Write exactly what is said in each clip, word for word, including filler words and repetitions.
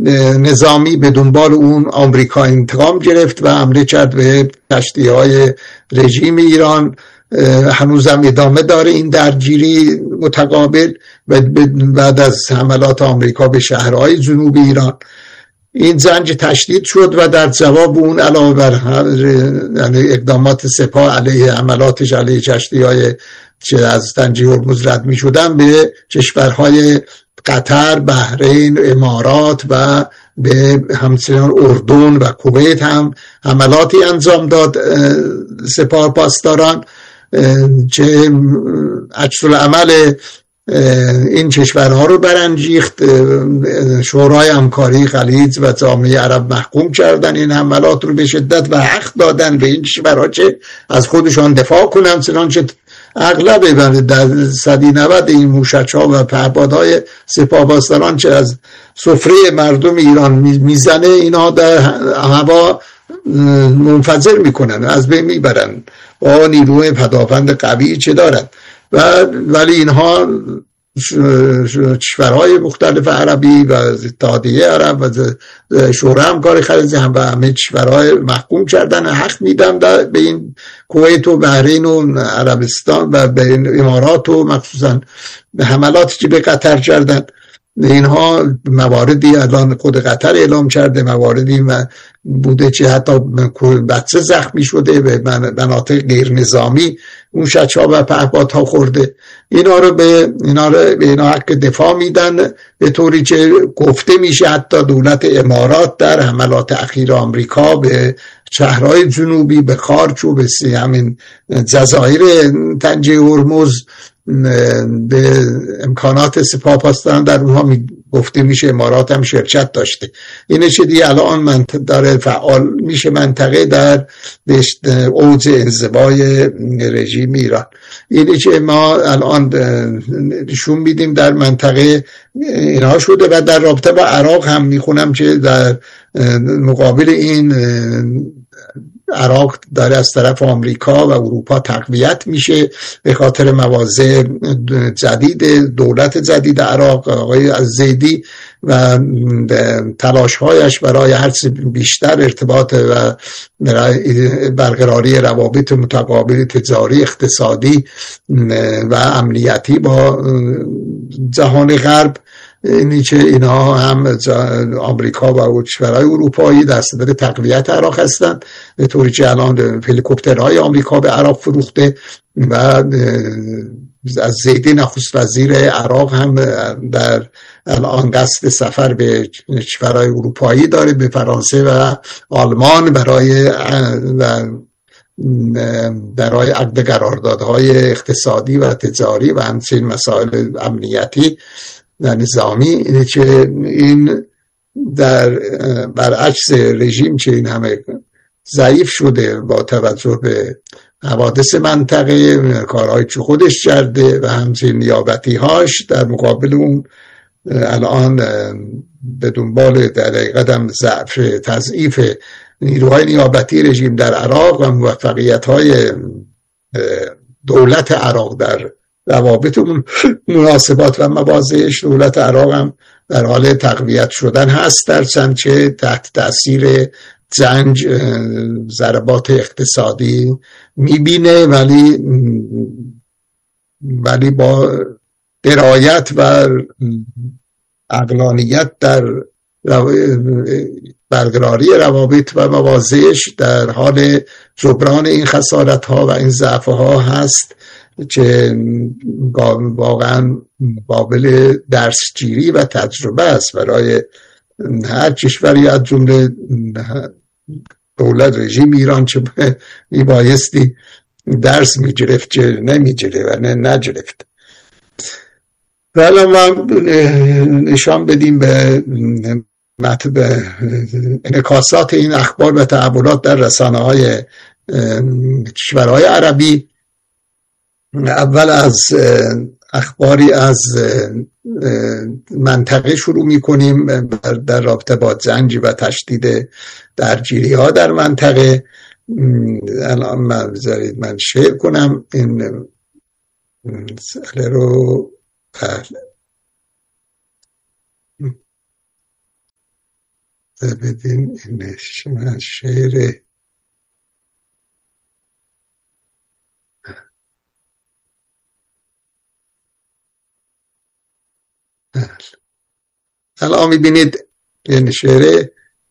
نظامی به دنبال اون آمریکا انتقام گرفت و حمله کرد به کشتی‌های رژیم ایران. هنوزم ادامه داره این درگیری متقابل و بعد از حملات آمریکا به شهرهای جنوب ایران این زنج تشدید شد و در جواب اون علاوه بر یعنی اقدامات سپاه علیه حملاتش علیه کشتی‌های که از تنجه هرمز رد می شدن به کشورهای قطر، بحرین، امارات و به همچنان اردن و کویت هم حملاتی انجام داد سپاه پاسداران که عکس العمل این کشورها رو برانگیخت. شورای همکاری خلیج و جامعه عرب محکوم کردن این حملات رو به شدت و حق دادن به این کشورها که از خودشان دفاع کنن، چنانچه اغلب در صدی نود این موشک‌ها و پهپادهای سپاه پاسداران که از سفره مردم ایران میزنه اینا در هوا منفجر میکنن، از بین میبرن با نیروی پدافند قوی چه دارن. و ولی اینها کشورهای مختلف عربی و اتحادیه عرب و شورای همکاری خلیج هم و همه کشورهای محکوم کردن، حق میدن به این کویت و بحرین و عربستان و به این امارات و مخصوصا به حملاتی که به قطر کردن. اینها مواردی الان خود قطر اعلام کرده، مواردی بوده که حتی بچه زخمی شده، به مناطق غیر نظامی اون شچا و پهپادها خورده. اینا رو به اینا رو به اینا حق دفاع میدن، به طوری که گفته میشه حتی دولت امارات در حملات اخیر آمریکا به شهرهای جنوبی، به خارج و به همین جزایر تنجه هرمز به امکانات سپاه پاسداران در اونها می گفته میشه امارات هم شرکت داشته. اینه چه دیگه الان منطقه داره فعال میشه منطقه در اوج انزوای رژیم ایران. اینه که ما الان نشون میدیم در منطقه اینها شده. و در رابطه با عراق هم میخونم که در مقابل این عراق داره از طرف آمریکا و اروپا تقویت میشه به خاطر مواضع جدید دولت جدید عراق آقای الزیدی و تلاش‌هایش برای هرچه بیشتر ارتباط و برقراری روابط متقابل تجاری، اقتصادی و امنیتی با جهان غرب. اینی که اینها هم آمریکا و کشورهای اروپایی در صدد تقویت عراق هستند، به طوری که الان هلیکوپترهای آمریکا به عراق فروخته و از زیدی نخست وزیر عراق هم در الان قصد سفر به کشورهای اروپایی داره، به فرانسه و آلمان برای برای عقد قراردادهای اقتصادی و تجاری و همچنین مسائل امنیتی و نظامی. اینه که این در برعکس رژیم که این همه ضعیف شده با توجه به حوادث منطقه، کارهایی که خودش کرده و همچنین نیابتی هاش، در مقابل اون الان به دنبال در قدم ضعف تضعیف نیروهای نیابتی رژیم در عراق و موفقیت های دولت عراق در روابط مناسبات و مواضعش، دولت عراق هم در حال تقویت شدن هست، در چند که تحت تأثیر جنگ ضربات اقتصادی میبینه، ولی ولی با درایت و عقلانیت در برقراری روابط و مواضعش در حال جبران این خسارت ها و این ضعف ها هست که واقعا قابل درسگیری و تجربه است برای هر کشوری از جمله دولت رژیم ایران که میبایستی درس میگرفت که نمیگیره و نه نگرفت. ولی ما نشان بدیم به مطلب انعکاسات این اخبار و تحولات در رسانه های کشورهای عربی. اول از اخباری از منطقه شروع می کنیم در رابطه با جنگ و تشدید درگیری ها در منطقه. الان من بذارید من شیر کنم این مسئله رو. بدین این من شعر الان میبینید این شعر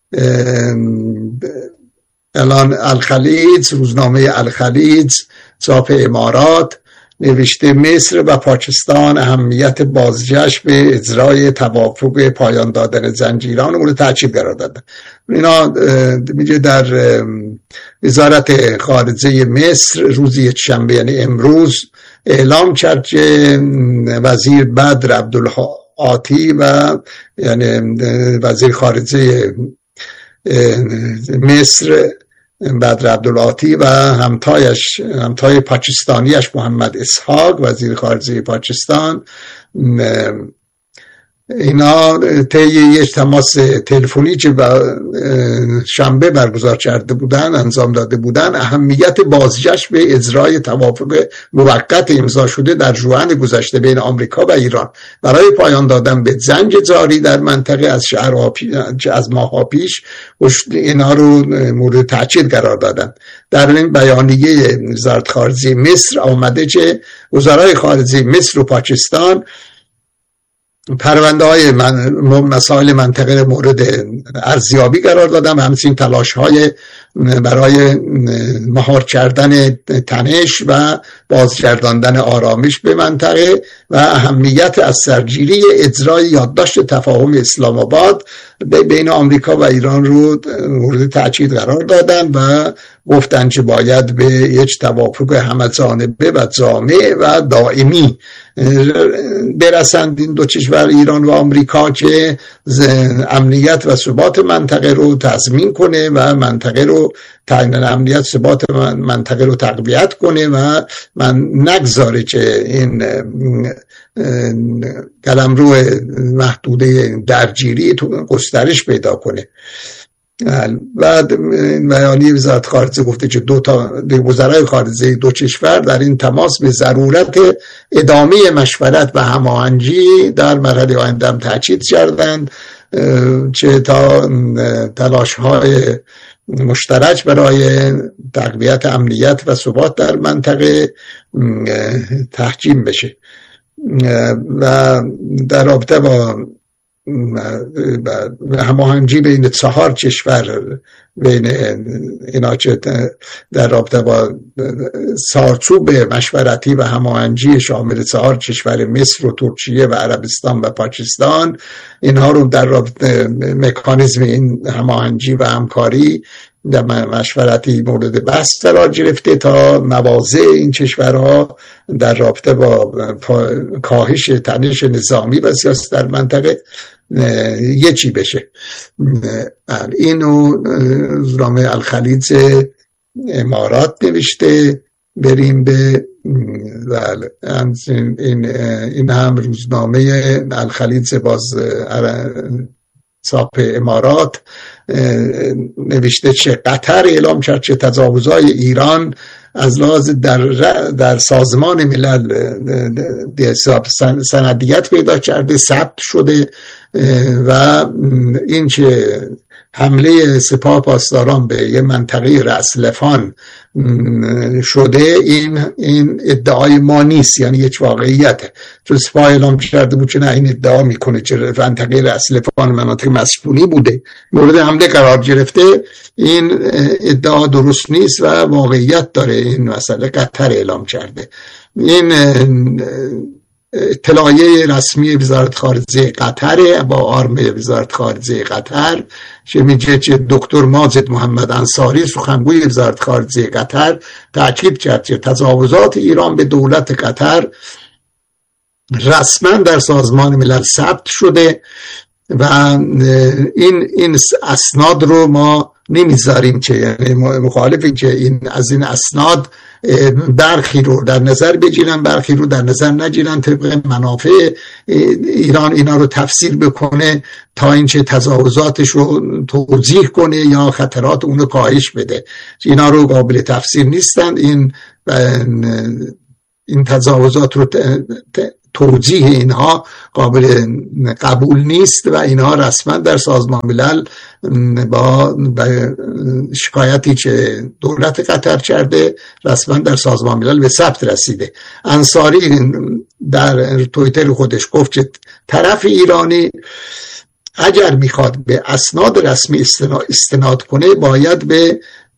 الان الخلیج، روزنامه الخلیج چاپ امارات نوشته مصر و پاکستان اهمیت بازگشت به اجرای توافق پایان دادن زنجیران مورد تاکید قرار دادن. اینا میگه در وزارت خارجه مصر روز یکشنبه یعنی امروز اعلام کرد که وزیر بدر عبدالعاطی و یعنی وزیر خارجه مصر بدر عبدالعاطی و همتایش همتای پاکستانیش محمد اسحاق وزیر خارجه پاکستان اینا طی یک تماس تلفنی که شنبه برگزار کرده بودن انجام داده بودن اهمیت بازگشت به اجرای توافق موقت امضا شده در ژوئن گذشته بین آمریکا و ایران برای پایان دادن به جنگ جاری در منطقه از شهرها از ماه‌ها پیش اینا رو مورد تاکید قرار دادن. در این بیانیه وزارت خارجه مصر آمده که وزرای خارجه مصر و پاکستان پرونده های من مسائل منطقه مورد ارزیابی قرار دادم، همچنین تلاش های برای مهار کردن تنش و بازگرداندن آرامش به منطقه و اهمیت از سرگیری اجرای یادداشت تفاهم اسلام آباد بین آمریکا و ایران رو مورد تاکید قرار دادن و گفتن که باید به یک توافق همه‌جانبه و جامع و دائمی برسند این دو کشور ایران و آمریکا که امنیت و ثبات منطقه رو تضمین کنه و منطقه رو تعیین امنیت ثبات منطقه رو تقویت کنه و من نگذاره که این قلمرو محدوده درگیری گسترش پیدا کنه. بعد بیانیه وزارت خارجه گفته که دو تا وزرای خارجه دو کشور در این تماس به ضرورت ادامه مشورت و هماهنگی در مرحله آینده هم تاکید کردند که تا تلاش‌های مشترک برای تقویت امنیت و ثبات در منطقه تحکیم بشه و در رابطه با هماهنگی بین چهار کشور بین اینا که در رابطه با چارچوب مشورتی و هماهنگی شامل چهار کشور مصر و ترکیه و عربستان و پاکستان اینها رو در رابطه مکانیزم این هماهنگی و همکاری در مشورتی مورد بحث قرار گرفته تا مواضع این کشورها در رابطه با کاهش تنش نظامی و سیاست در منطقه یکی بشه. اینو روزنامه الخلیج امارات نوشته. بریم به این این هم روزنامه الخلیج باز چاپ امارات نوشته که قطر اعلام کرد که تجاوزهای ایران از لحاظ در در سازمان ملل سندیت پیدا کرده، ثبت شده و این که حمله سپاه پاسداران به یه منطقه رأسلفان شده این این ادعای ما نیست، یعنی یک واقعیته. چون سپاه اعلام کرده بود که نه، این ادعا میکنه که منطقه رأسلفان مناطق مسکونی بوده مورد حمله قرار گرفته. این ادعا درست نیست و واقعیت داره. این مسئله قطر اعلام کرده. این اطلاعیه رسمی وزارت خارجه قطر با آرم وزارت خارجه قطر که میگه که دکتر ماجد محمد انصاری سخنگوی وزارت خارجه قطر تاکید کرد که تجاوزات ایران به دولت قطر رسما در سازمان ملل ثبت شده و این این اسناد رو ما نمیذاریم که، یعنی مخالفیم که این از این اسناد برخی رو در نظر بگیرن برخی رو در نظر نگیرن، طبق منافع ایران اینا رو تفسیر بکنه تا اینکه تجاوزاتش رو توضیح کنه یا خطرات اون رو کاهش بده. اینا رو قابل تفسیر نیستن. این این تجاوزات رو توجیه اینها قابل قبول نیست و اینها رسما در سازمان ملل با شکایتی که دولت قطر کرده رسما در سازمان ملل به ثبت رسیده. انصاری در توییتر خودش گفت که طرف ایرانی اگر میخواد به اسناد رسمی استناد کنه باید به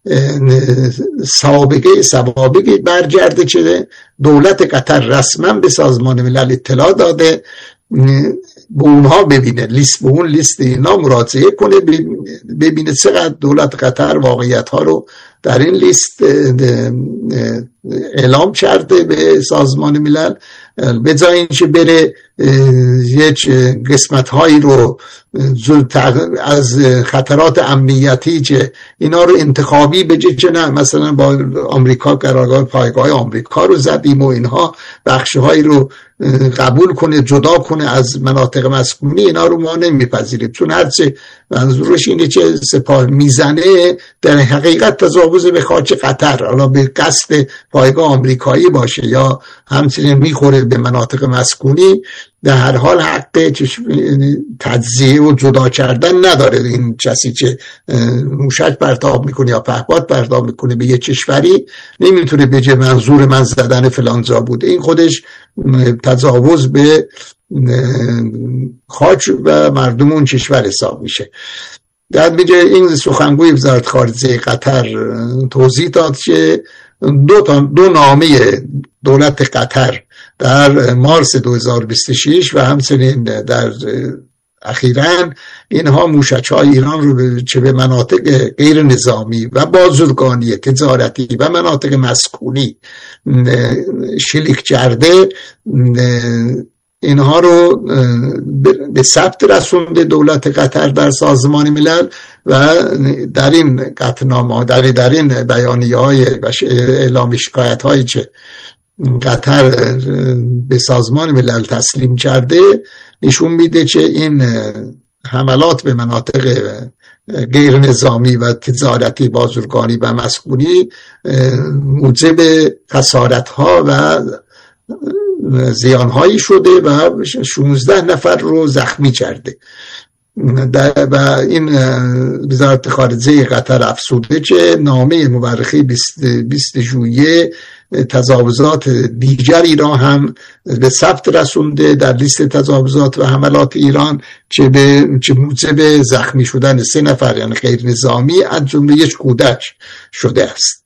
سابقه سوابقی برگرده که دولت قطر رسما به سازمان ملل اطلاع داده، به اونها ببینه، لیست به اون لیست اینا مراجعه کنه، ببینه چقدر دولت قطر واقعیت ها رو در این لیست اعلام کرده به سازمان ملل، به جای اینکه بره یک قسمت هایی رو از خطرات امنیتی که اینا رو انتخابی بگه که نه مثلا با آمریکا قرارگاه پایگاه آمریکا رو زدیم و اینها بخش هایی رو قبول کنه، جدا کنه از مناطق مسکونی، اینا رو ما نمیپذیریم، چون هرچه منظورش اینه که سپاه میزنه در حقیقت تجاوز به خاک قطر، حالا به قصد پایگاه آمریکایی باشه یا همچنین میخوره به مناطق مسکونی، در هر حال حق تجزیه و جدا کردن نداره. این کسی که موشک پرتاب میکنه یا پهپاد پرتاب میکنه به یه کشوری نمیتونه بگه منظور من زدن فلان جا بوده، این خودش تجاوز به خاک و مردم اون کشور حساب میشه. در میگه این سخنگوی وزارت خارجه قطر توضیح داد که دو, تا دو نامه دولت قطر در مارس دو هزار و بیست و شش و همچنین در اخیراً اینها موشک‌های ایران رو چه به مناطق غیر نظامی و بازرگانی تجارتی و مناطق مسکونی شلیک کرده، اینها رو به ثبت رسونده دولت قطر در سازمان ملل و در این قطعنامه در در این بیانیه‌های و اعلام شکایت‌هایی که قطر به سازمان ملل تسلیم کرده نشون میده که این حملات به مناطق غیر نظامی و تجارتی بازرگانی و مسکونی موجب خسارت‌ها و زیانهایی شده و شانزده نفر رو زخمی کرده. و این وزارت خارجه قطر افزوده که نامه مورخه بیست ژوئیه تجاوزات دیگری را هم به ثبت رسونده در لیست تجاوزات و حملات ایران که به که موجب زخمی شدن سه نفر یعنی غیر نظامی از جمله یک کودک شده است.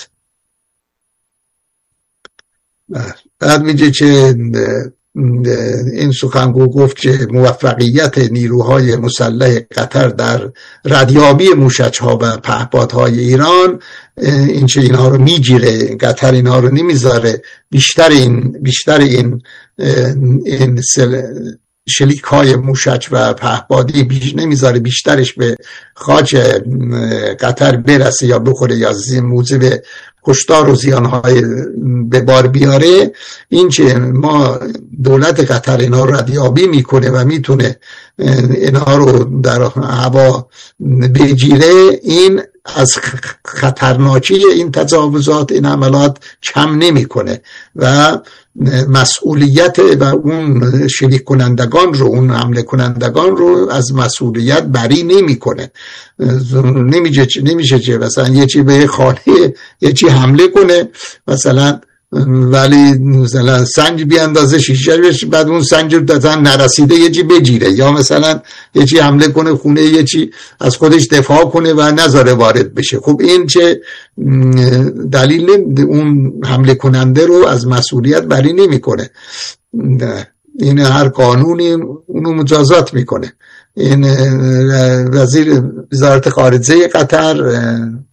بعد میگه که این سخنگو گفت که موفقیت نیروهای مسلح قطر در ردیابی موشک‌ها و پهپادهای ایران این چه اینها رو میگیره، قطر اینها رو نمیذاره بیشتر این بیشتر این این شلیک های موشک و پهپادی بیش نمیذاره بیشترش به خاک قطر برسه یا بخوره یا موجب کشتار و زیانهای به بار بیاره. این که ما دولت قطر اینا رو ردیابی میکنه و میتونه اینا رو در هوا بگیره، این از خطرناکی این تجاوزات این عملات کم نمیکنه و مسئولیت و اون شریک کنندگان رو اون حمله کنندگان رو از مسئولیت بری نمیکنه. نمیشه نمیشه که مثلا یه چی به خانه یه چی حمله کنه مثلا ولی مثلا سنج بیاندازه شیشه بشه بعد اون سنج رو مثلا نرسیده یه چی بگیره، یا مثلا یه چی حمله کنه خونه یه چی از خودش دفاع کنه و نذاره وارد بشه. خب این چه دلیل اون حمله کننده رو از مسئولیت بری نمیکنه. این هر قانونی اونو مجازات میکنه. این وزیر وزارت خارجه قطر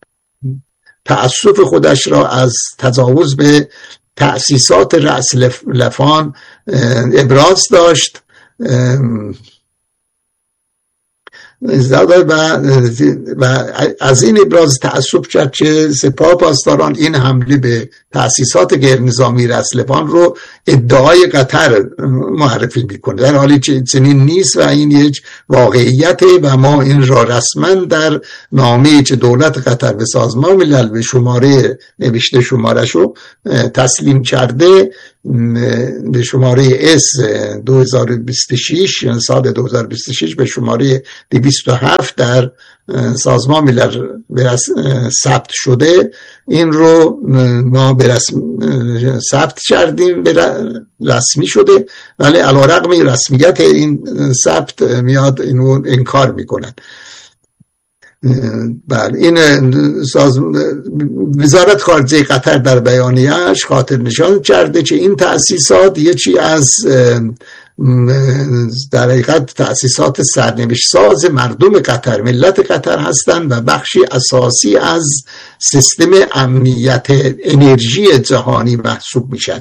تأسف خودش را از تجاوز به تأسیسات رأس لفان ابراز داشت و از این ابراز تأسف کرد که سپاه پاسداران این حمله به تأسیسات غیر نظامی رأس لفان رو ادعای قطر معرفی میکنه، در حالی که چنین نیست و این یک واقعیته و ما این را رسما در نامه‌ای که دولت قطر به سازمان ملل به شماره نوشته شماره‌شو تسلیم کرده به شماره اس دو هزار و بیست و شش، یعنی سال دو هزار و بیست و شش به شماره دویست و هفت در سازمان ملل ثبت شده. این رو ما به رسم ثبت کردیم، به رسمی شده، ولی علیرغم رسمیت این ثبت میاد اینو انکار میکنن. بله، این ساز... وزارت خارجه قطر در بیانیه‌اش خاطر نشان کرده که این تأسیسات یکی از در حقیقت تأسیسات سرنوشت ساز مردم قطر، ملت قطر هستند و بخشی اساسی از سیستم امنیت انرژی جهانی محسوب میشن.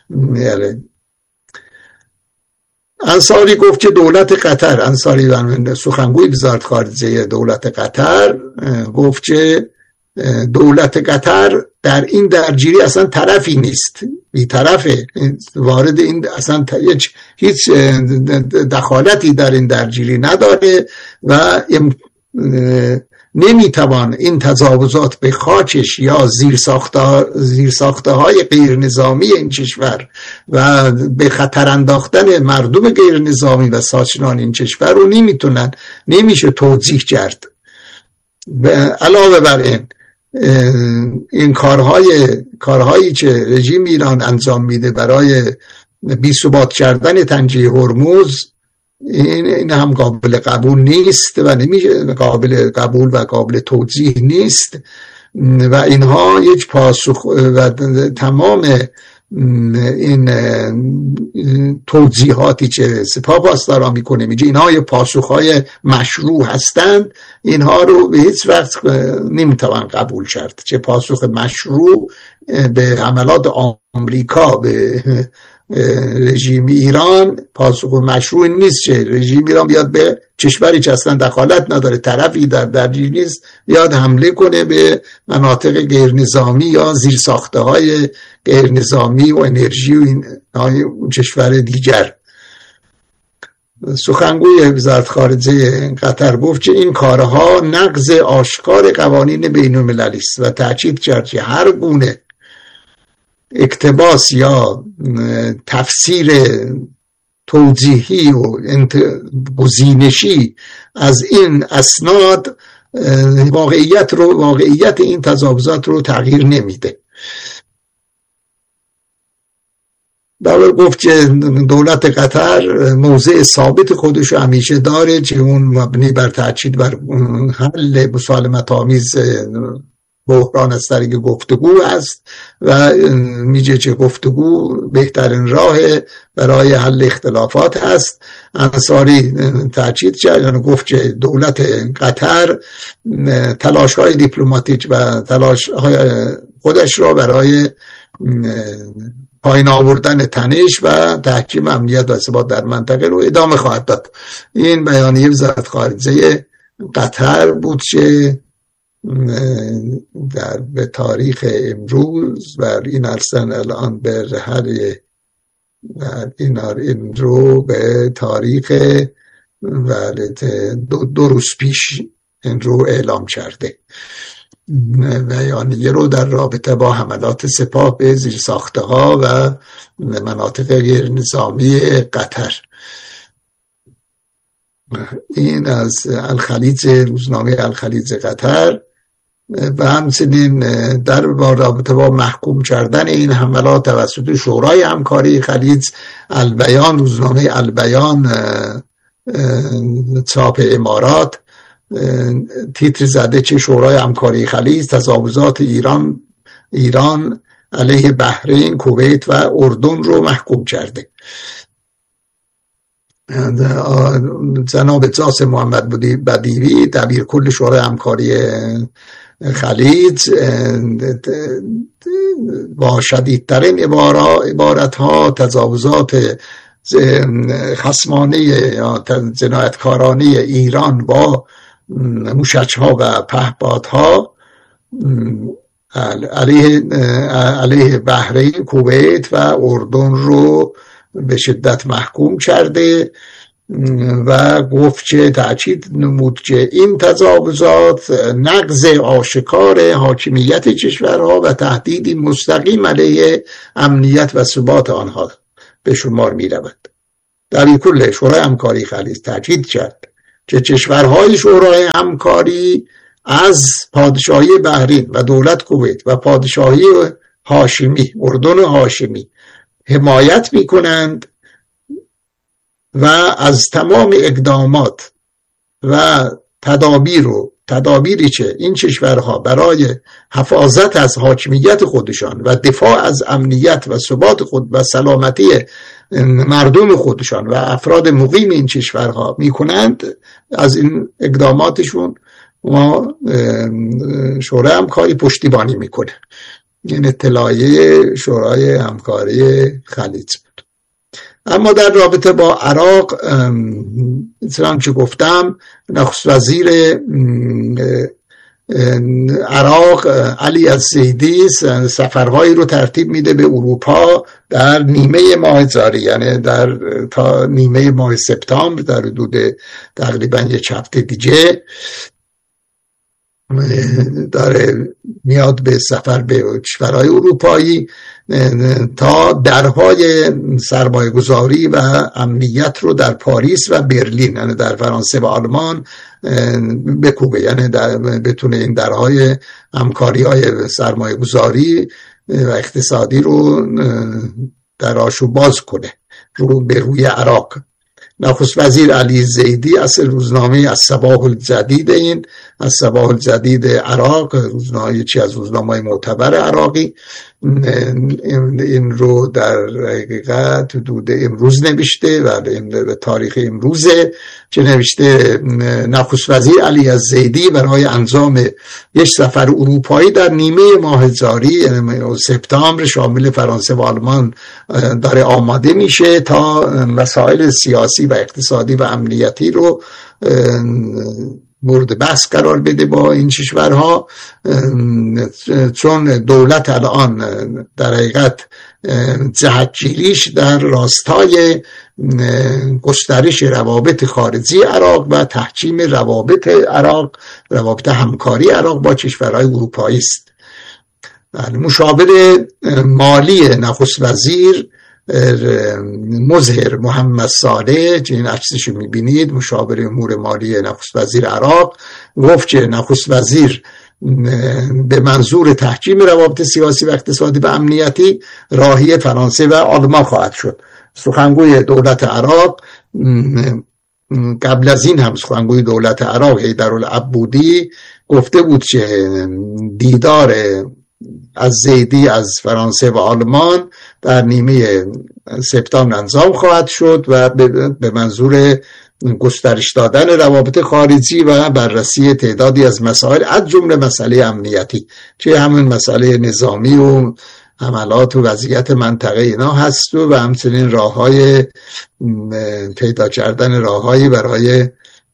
انصاری گفت که دولت قطر، انصاری سخنگوی وزارت خارجه دولت قطر گفت که دولت قطر در این درگیری اصلا طرفی نیست، بی طرفه، وارد این اصلا هیچ دخالتی در این درگیری نداره و نمیتوان این تجاوزات به خاکش یا زیر ساخته های غیر نظامی این کشور و به خطر انداختن مردم غیر نظامی و ساکنان این کشور رو نمیتونن نمیشه توجیه کرد. علاوه بر این این کارهای کارهایی که رژیم ایران انجام میده برای بی‌ثبات کردن تنگه هرمز، این, این هم قابل قبول نیست و نمیشه قابل قبول و قابل توجیه نیست و اینها یک پاسخ و تمام این توجیهاتی که سپاه پاسداران میکنه میگه اینها یه پاسخهای مشروع هستند، اینها رو به هیچ وقت نمیتوان قبول کرد. چه پاسخ مشروع به حملات آمریکا به رژیم ایران پاسخ مشروع نیست که رژیم ایران بیاد به کشوری که اصلا دخالت نداره، طرفی در درگیری نیست، بیاد حمله کنه به مناطق غیر نظامی یا زیر ساخته های غیر نظامی و انرژی و این کشور دیگر. سخنگوی وزارت خارجه قطر گفت که این کارها نقض آشکار قوانین بین المللی است و تاکید کرد که هر گونه اقتباس یا تفسیر توجیهی و گزینشی از این اسناد واقعیت رو واقعیت این تجاوزات رو تغییر نمیده. باور گفت که دولت قطر موضع ثابت خودش رو همیشه داره که اون مبنی بر تاکید بر حل مسالمت آمیز بحران از طریق گفتگو است و میگه که گفتگو بهترین راه برای حل اختلافات است. انصاری تاکید کرد، یعنی گفت که دولت قطر تلاش‌های دیپلماتیک و تلاش‌های خودش را برای پایین آوردن تنش و تحکیم امنیت و ثبات در منطقه رو ادامه خواهد داد. این بیانیه وزارت خارجه قطر بود که در به تاریخ امروز و این ارسن الان به رحل این این رو به تاریخ دو, دو روز پیش این رو اعلام کرده. بیانیه رو در رابطه با حملات سپاه به زیر ساخته ها و مناطق غیر نظامی قطر. این از الخلیج، روزنامه الخلیج قطر. و همچنین در رابطه با محکوم کردن این حملات توسط شورای همکاری خلیج، البیان، روزنامه البیان چاپ امارات تیتر زده که شورای همکاری خلیج تجاوزات ایران ایران علیه بحرین، کویت و اردن رو محکوم کرده. جناب جاسم محمد بدیوی دبیر کل شورای همکاری خلیج با شدیدترین عبارت ها تجاوزات خصمانه یا جنایتکارانه ایران با موشک ها و پهپاد ها علیه علیه بحرین، کویت و اردن رو به شدت محکوم کرده و گفت که تأکید نمود که این تجاوزات نقض آشکار حاکمیت کشورها و تهدیدی مستقیم علیه امنیت و ثبات آنها به شمار می رود. در این کل شورای همکاری خلیج تأکید کرد که کشورهای شورای همکاری از پادشاهی بحرین و دولت کویت و پادشاهی هاشمی اردن هاشمی حمایت می کنند و از تمام اقدامات و تدابیر و تدابیری که این کشورها برای حفاظت از حاکمیت خودشان و دفاع از امنیت و ثبات خود و سلامتی مردم خودشان و افراد مقیم این کشورها میکنند، از این اقداماتشون ما شورای همکاری پشتیبانی میکنه. این اطلاعیه شورای همکاری خلیج بود. اما در رابطه با عراق مثلا که گفتم، نخست وزیر عراق علی الزیدی سفرهایی رو ترتیب میده به اروپا در نیمه ماه جاری، یعنی در تا نیمه ماه سپتامبر، در حدود تقریبا یک هفته دیگه داره میاد به سفر به کشورهای اروپایی تا درهای سرمایه گذاری و امنیت رو در پاریس و برلین، یعنی در فرانسه و آلمان بکوبه، یعنی در بتونه این درهای همکاری های سرمایه گذاری و اقتصادی رو دراشو باز کنه رو به روی عراق. نخست وزیر علی زیدی از روزنامه الصباح الجدید، این الصباح الجدید عراق، روزنامه چی از روزنامه‌های معتبر عراقی، این رو در حقیقت حدود امروز نوشته و به تاریخ امروزه که نوشته نخست وزیر علی الزیدی برای انجام یک سفر اروپایی در نیمه ماه جاری یعنی سپتامبر شامل فرانسه و آلمان داره آماده میشه تا مسائل سیاسی و اقتصادی و امنیتی رو مورد بحث قرار بده با این کشورها، چون دولت الان در حقیقت جهتگیریش در راستای گسترش روابط خارجی عراق و تحکیم روابط عراق، روابط همکاری عراق با کشورهای اروپایی است. مشاور مالی نخست وزیر مظهر محمد صالح که این عکسش میبینید، مشاور امور مالی نخست وزیر عراق، گفت که نخست وزیر به منظور تحکیم روابط سیاسی و اقتصادی و امنیتی راهی فرانسه و آلمان خواهد شد. سخنگوی دولت عراق قبل از این هم سخنگوی دولت عراق حیدرالعبودی گفته بود که دیدار از زیدی از فرانسه و آلمان در نیمه سپتامبر انجام خواهد شد و به منظور گسترش دادن روابط خارجی و بررسی تعدادی از مسائل از جمله مسئله امنیتی که همون مسئله نظامی و حملات و وضعیت منطقه اینا هست و همچنین راههای پیدا کردن راههایی برای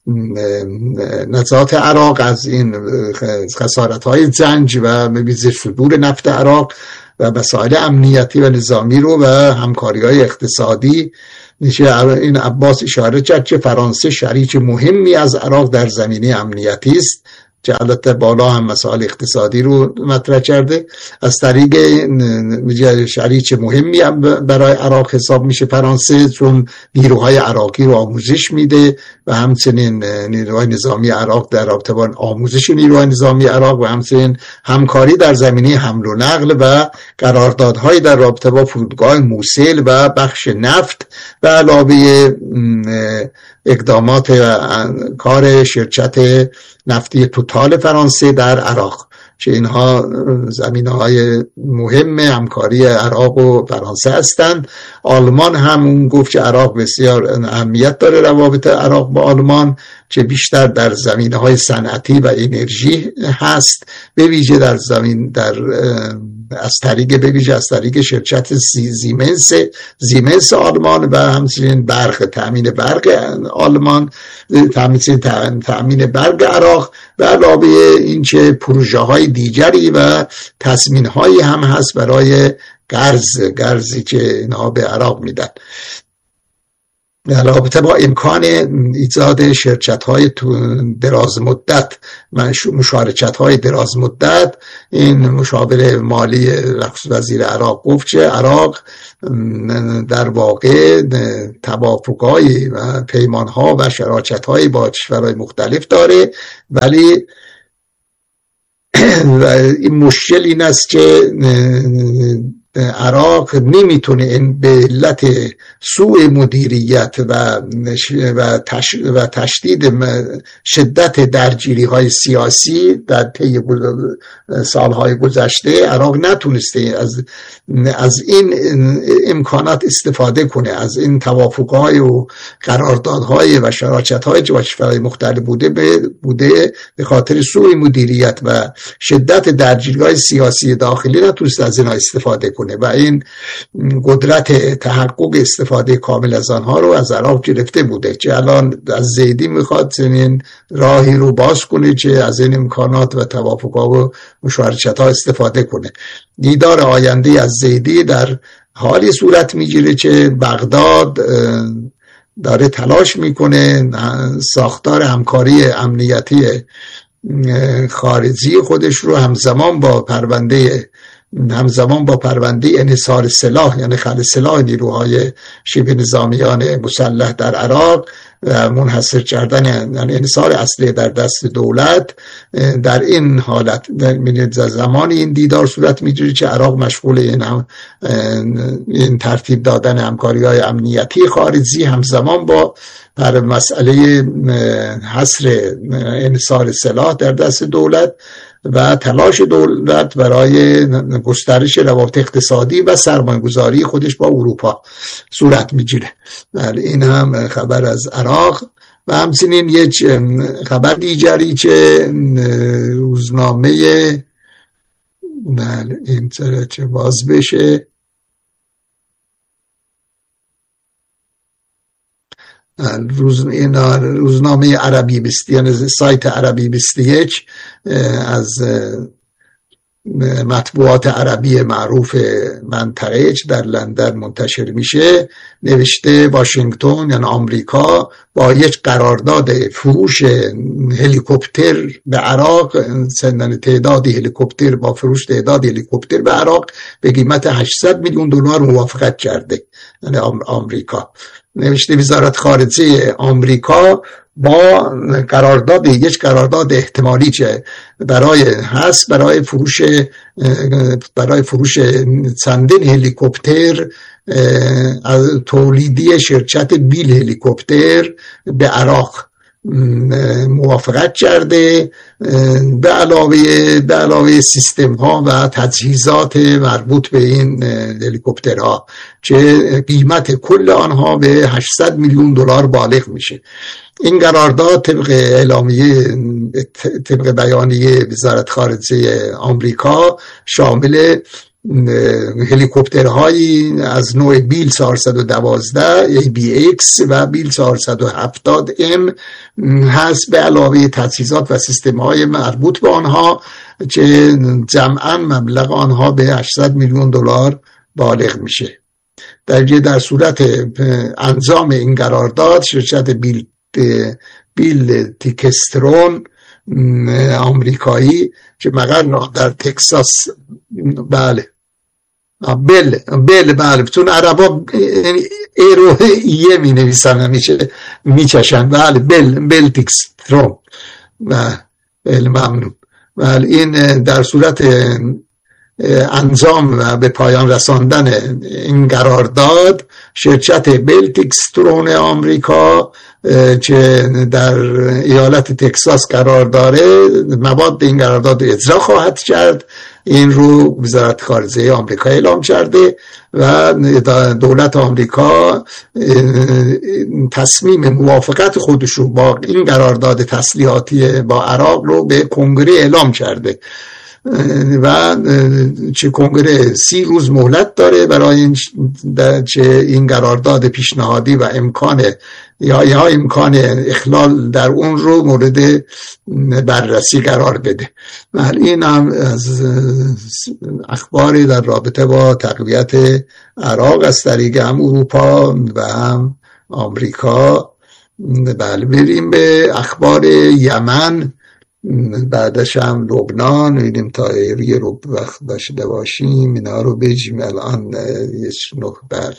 نجات عراق از این خسارت‌های جنگ و می‌بینید صدور نفت عراق و مسائل امنیتی و نظامی رو و همکاری‌های اقتصادی. این عباس اشاره کرد که فرانسه شریک مهمی از عراق در زمینه امنیتی است که البته بالا هم مسائل اقتصادی رو مطرح کرده. از طریق شریک مهمی هم برای عراق حساب میشه فرانسه، چون نیروهای عراقی رو آموزش میده و همچنین نیروهای نظامی عراق در رابطه با آموزش نیروهای نظامی عراق و همچنین همکاری در زمینه حمل و نقل و قراردادهای در رابطه با فرودگاه موصل و بخش نفت و علاوه اقدامات کار شرکت نفتی توتال فرانسه در عراق که اینها زمینه‌های مهم همکاری عراق و فرانسه هستند. آلمان هم اون گفت که عراق بسیار اهمیت داره، روابط عراق با آلمان که بیشتر در زمینه‌های صنعتی و انرژی هست، به ویژه در زمین در از طریق به ویژه از طریق شرکت زیمنس زیمنس آلمان و همچنین برق تامین برق آلمان، تامین تامین برق عراق و علاوه این که پروژه های دیگری و تضمین هایی هم هست برای قرض قرضی که اینها به عراق میدن. رابطه با امکان ایجاد شرکت های دراز مدت، مشارکت های دراز مدت، این مشاور مالی وزیر عراق گفت که عراق در واقع توافق‌های و پیمان‌ها و شراکت‌های با کشورهای مختلف داره، ولی و این مشکل این است که عراق نمیتونه این به علت سوء مدیریت و و, تش و تشدید شدت درگیری های سیاسی در طی سالهای گذشته عراق نتونسته از از این امکانات استفاده کنه، از این توافق‌های و قراردادهای و شراکت‌های که با کشورهای مختلف بوده بوده به خاطر سوء مدیریت و شدت درگیری‌های سیاسی داخلی نتونسته از اینها استفاده کنه و این قدرت تحقق استفاده کامل از آنها رو از عراق گرفته بوده که الان از زیدی میخواد این راهی رو باز کنه که از این امکانات و توافق‌ها و مشارکت‌ها استفاده کنه. دیدار آینده از زیدی در حالی صورت میگیره که بغداد داره تلاش میکنه ساختار همکاری امنیتی خارجی خودش رو همزمان با پرونده همزمان با پرونده انحصار سلاح، یعنی خلع سلاح نیروهای شبه نظامیان مسلح در عراق و منحصر کردن یعنی انحصار اصلی در دست دولت، در این حالت در زمان این دیدار صورت میگیره که عراق مشغول این, هم این ترتیب دادن همکاری‌های امنیتی خارجی همزمان با پر مسئله حصر انحصار سلاح در دست دولت و تلاش دولت برای گسترش روابط اقتصادی و سرمایه‌گذاری خودش با اروپا صورت میگیره. این هم خبر از عراق. و همچنین یک خبر دیگری که روزنامه بله این طرح که باز بشه روز این روزنامه عربی بیست یعنی سایت عربی بیست و یک از مطبوعات عربی معروف منطقه در لندن منتشر میشه، نوشته واشنگتن یعنی آمریکا با یک قرارداد فروش هلیکوپتر به عراق، سندن تعدادی هلیکوپتر با فروش تعدادی هلیکوپتر به عراق به قیمت هشتصد میلیون دلار موافقت کرده، یعنی آمریکا. نوشته وزارت خارجه آمریکا با قرارداد یک قرارداد احتمالی که برای هست برای فروش برای فروش چندین هلیکوپتر از تولیدی شرکت بیل هلیکوپتر به عراق موافقت کرده، به علاوه به علاوه سیستم ها و تجهیزات مربوط به این هلیکوپترها که قیمت کل آنها به هشتصد میلیون دلار بالغ میشه. این قرارداد طبق اعلامیه طبق بیانیه وزارت خارجه آمریکا شامل هلیکوپترهایی از نوع بیل چهارصد و دوازده ای بی ایکس و بیل چهارصد و هفتاد ام هست، به علاوه تجهیزات و سیستم‌های مربوط به آنها که جمعاً مبلغ آنها به هشتصد میلیون دلار بالغ میشه. در در صورت انجام این قرارداد شرکت بیل بیل تیکسترون آمریکایی که مقر در تکساس بله بل بل بله چون عربا ایرو ایه می نویسن همیشه میچشن بله بل بل تیکسترون بله ممنون. بله این در صورت انجام و به پایان رساندن این قرارداد شرکت بلتیکسترون آمریکا که در ایالت تکساس قرار داره مواد این قرارداد اجرا خواهد کرد. این رو وزارت خارجه آمریکا اعلام کرده و دولت آمریکا تصمیم موافقت خودش رو با این قرارداد تسلیحاتی با عراق رو به کنگره اعلام کرده و چه کنگره سی روز مهلت داره برای این چه این قرارداد پیشنهادی و امکان یا یا امکان اخلال در اون رو مورد بررسی قرار بده. این هم از اخباری در رابطه با تقویت عراق از طریق هم اروپا و هم آمریکا. بله بریم به اخبار یمن، بعدش هم لبنان، ببینیم تا یه رو وقت داشته باشیم اینا رو بجیم الان. نه بله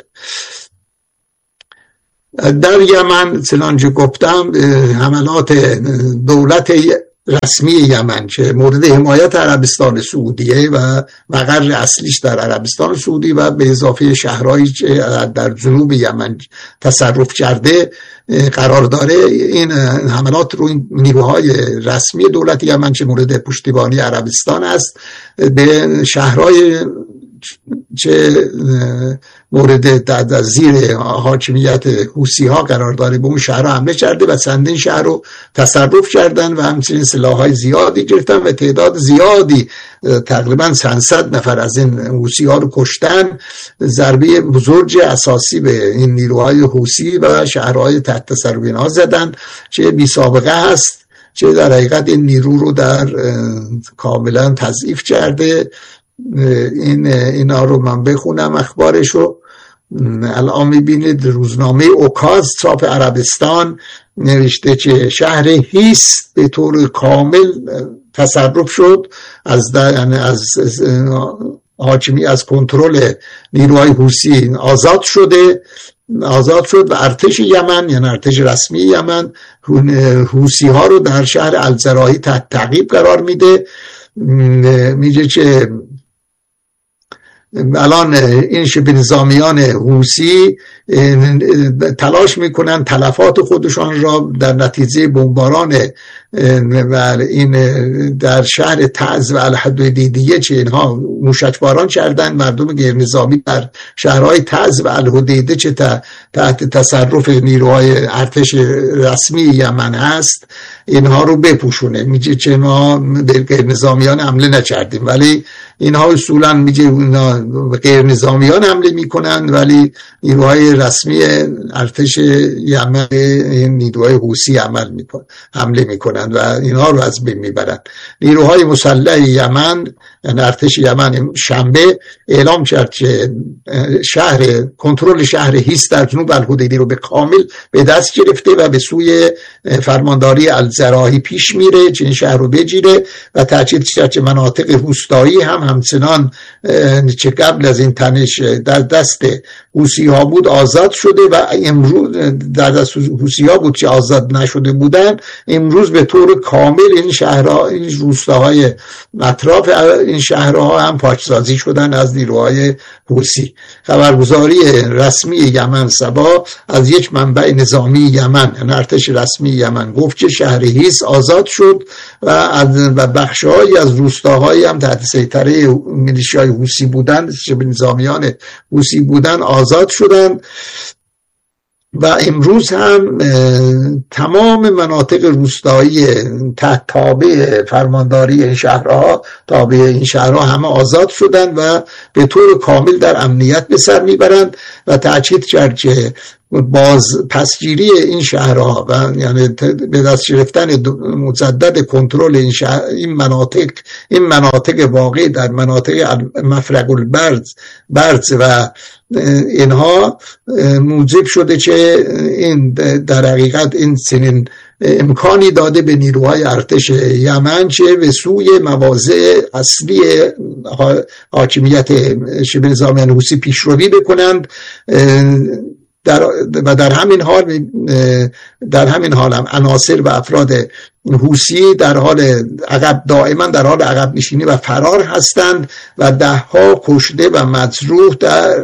در یمن چنانچه گفتم حملات دولت رسمی یمن که مورد حمایت عربستان سعودیه و مقر اصلیش در عربستان سعودی و به اضافه شهرهایی که در جنوب یمن تصرف کرده قرار داره، این حملات رو این نیروهای رسمی دولت یمن که مورد پشتیبانی عربستان است به شهرهای چه مورد در زیر حاکمیت حوثی ها قرار داره به اون شهر حمله کرده و چندین شهر رو تصرف کردن و همچنین سلاح‌های زیادی گرفتن و تعداد زیادی تقریبا صد نفر از این حوثی ها رو کشتن. ضربه بزرگ اساسی به این نیروهای حوثی و شهرهای تحت تصرف اینها زدن که بی سابقه است، که در حقیقت این نیرو رو در کاملا تضعیف کرده. این اینا رو من بخونم اخبارشو. الان میبینید روزنامه اوکاز چاپ عربستان نوشته که شهر هیس به طور کامل تصرف شد از یعنی از حاکمی از کنترل نیروهای حوثی آزاد شده آزاد شد و ارتش یمن یعنی ارتش رسمی یمن حوثی ها رو در شهر الزراهی تحت تعقیب قرار میده. میگه که الان این شبه نظامیان حوثی تلاش میکنن تلفات خودشان را در نتیجه بمباران این در شهر تعز و الحدیدیه که اینها موشکباران کردن مردم غیر نظامی در شهرهای تعز و الحدیدیه که تحت تصرف نیروهای ارتش رسمی یمن هست اینها رو بپوشونه. میگه که ما به غیر نظامیان حمله نکردیم، ولی اینها اصولا میگه اینا غیر نظامیان حمله میکنن ولی نیروهای رسمی ارتش یمن این نیروهای حوثی عمل میکنن حمله میکنن و اینها رو از بین میبرن. نیروهای مسلح یمن یعنی ارتش یمن شنبه اعلام کرد که شهر کنترل شهر هیس در جنوب الحدیدی رو به کامل به دست گرفته و به سوی فرمانداری الزراهی پیش میره که این شهر رو بگیره و تاکید کرد که مناطق روستایی هم همچنان که قبل از این تنش در دست حوثی ها بود آزاد شده و امروز در دست حوثی ها بود که آزاد نشده بودن. امروز به طور کامل این شهرها این روستاهای اطراف این شهرها هم پاکسازی شدن از نیروهای حوثی. خبرگزاری رسمی یمن سبا از یک منبع نظامی یمن یعنی ارتش رسمی یمن گفت که شهر هیس آزاد شد و از بخش‌هایی از روستاهایی هم تحت سیطره میلیشیای حوثی بودند شبه نظامیان حوثی بودند آزاد شدند و امروز هم تمام مناطق روستایی تحت تابع فرمانداری این شهرها تابع این شهرها همه آزاد شدند و به طور کامل در امنیت به سر میبرند و تاکید کرد که باز پسگیری این شهرها و یعنی به دست گرفتن مجدد کنترل این شهر این مناطق این مناطق واقع در مناطق مفرق البرز برز و اینها موجب شده که این در حقیقت این سنین امکانی داده به نیروهای ارتش یمن که به سوی مواضع اصلی حاکمیت شبه نظامیان حوثی پیشروی بکنند. در و در همین حال در همین حال هم عناصر و افراد حوثی در حال عقب دائما در حال عقب نشینی و فرار هستند و ده ها کشته و مجروح در